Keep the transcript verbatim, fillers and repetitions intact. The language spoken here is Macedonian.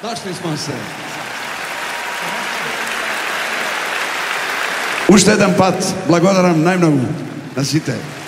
Našli smo se. Ušte jedan pat, blagodaram najmnogu na site.